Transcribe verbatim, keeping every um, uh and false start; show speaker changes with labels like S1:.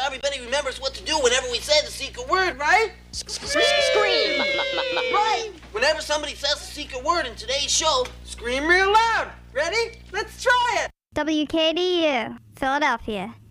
S1: everybody remembers what to do whenever we say the secret word, right?
S2: Scream!
S1: Right! Whenever somebody says the secret word in today's show, scream real loud. Ready? Let's try it!
S3: W K D U, Philadelphia.